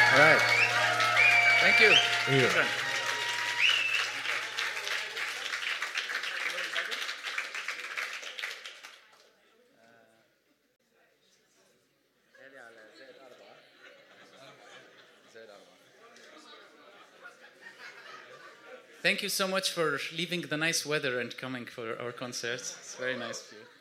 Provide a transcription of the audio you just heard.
All right. Thank you. Yeah. Shukran. Thank you so much for leaving the nice weather and coming for our concerts. It's very nice of you.